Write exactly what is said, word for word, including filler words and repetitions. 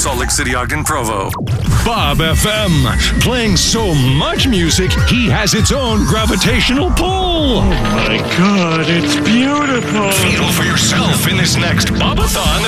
Salt Lake City, Ogden, Provo. Bob F M, playing so much music, he has its own gravitational pull. Oh my God, it's beautiful. Feel for yourself in this next Bobathon.